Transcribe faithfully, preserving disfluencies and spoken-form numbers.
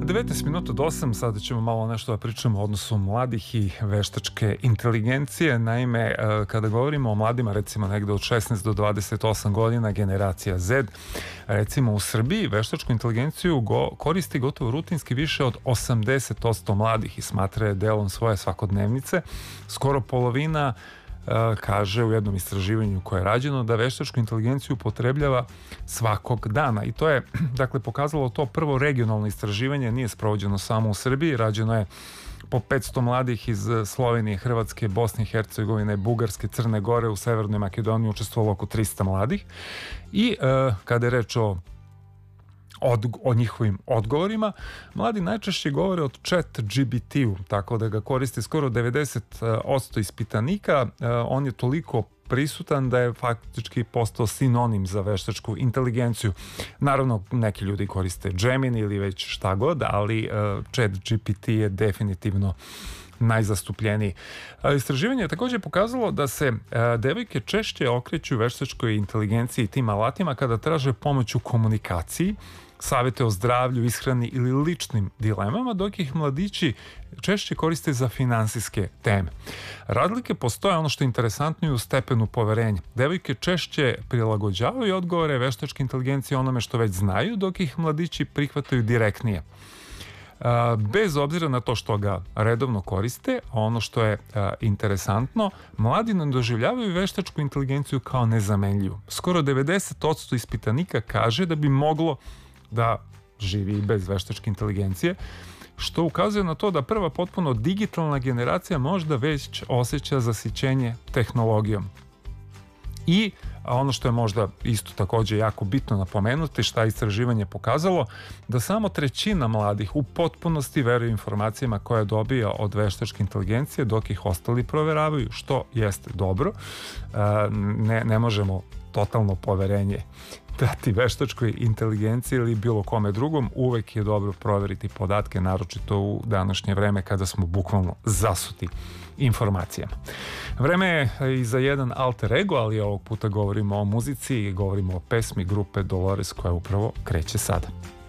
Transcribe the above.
devetnaest minuta do osam, sada ćemo malo nešto da pričamo o odnosu mladih i veštačke inteligencije. Naime, kada govorimo o mladima, recimo negde od šesnaest do dvadeset osam godina, generacija Z, recimo u Srbiji veštačku inteligenciju go, koristi gotovo rutinski više od osamdeset posto mladih i smatra je delom svoje svakodnevnice. Skoro polovina kaže u jednom istraživanju koje je rađeno da veštačku inteligenciju upotrebljava svakog dana i to je dakle pokazalo to prvo regionalno istraživanje, nije sprovođeno samo u Srbiji, rađeno je po petsto mladih iz Slovenije, Hrvatske, Bosne i Hercegovine, Bugarske, Crne Gore, u Severnoj Makedoniji učestvovalo oko trista mladih i e, kada je reč o Od, o njihovim odgovorima, mladi najčešće govore od chat G P T-u, tako da ga koriste skoro devedeset posto ispitanika. On je toliko prisutan da je faktički postao sinonim za veštačku inteligenciju. Naravno, neki ljudi koriste Gemini ili već šta god, ali chat G P T je definitivno najzastupljeniji. Istraživanje je također pokazalo da se devojke češće okreću veštačkoj inteligenciji i tim alatima kada traže pomoć u komunikaciji, savete o zdravlju, ishrani ili ličnim dilemama, dok ih mladići češće koriste za finansijske teme. Razlike postoje, ono što je interesantno, i u stepenu poverenja. Devojke češće prilagođavaju odgovore veštačke inteligencije onome što već znaju, dok ih mladići prihvataju direktnije. Bez obzira na to što ga redovno koriste, ono što je interesantno, mladi ne doživljavaju veštačku inteligenciju kao nezamenljivu. Skoro devedeset posto ispitanika kaže da bi moglo da živi i bez veštačke inteligencije, što ukazuje na to da prva potpuno digitalna generacija možda već osjeća zasićenje tehnologijom. I ono što je možda isto također jako bitno napomenuti, šta je istraživanje pokazalo, da samo trećina mladih u potpunosti veruje informacijama koje dobija od veštačke inteligencije, dok ih ostali proveravaju, što jeste dobro. Ne, ne možemo totalno poverenje dati veštačkoj inteligenciji ili bilo kome drugom, uvek je dobro proveriti podatke, naročito u današnje vreme kada smo bukvalno zasuti informacijama. Vreme je i za jedan alter ego, ali ovog puta govorimo o muzici i govorimo o pesmi grupe Dolores koja upravo kreće sada.